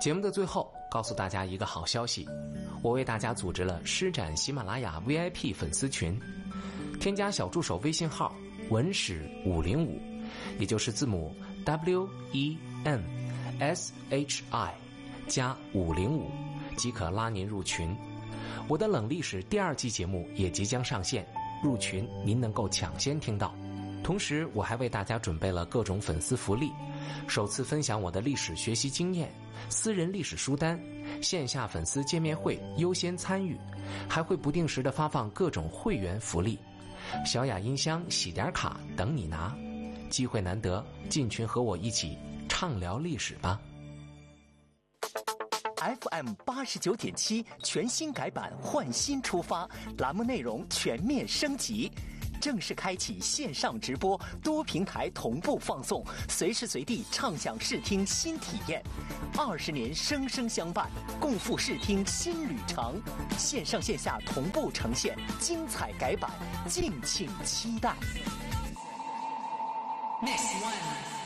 节目的最后，告诉大家一个好消息，我为大家组织了施展喜马拉雅 VIP 粉丝群，添加小助手微信号文史505，也就是字母 WENSHI 加505，即可拉您入群。我的冷历史第2季节目也即将上线，入群您能够抢先听到。同时我还为大家准备了各种粉丝福利，首次分享我的历史学习经验，私人历史书单，线下粉丝见面会优先参与，还会不定时的发放各种会员福利，小雅音箱、喜点卡等你拿，机会难得，进群和我一起畅聊历史吧。 FM 89.7全新改版，换新出发，栏目内容全面升级，正式开启线上直播，多平台同步放送，随时随地畅享视听新体验。20年生生相伴，共赴视听新旅程，线上线下同步呈现，精彩改版，敬请期待。Next one。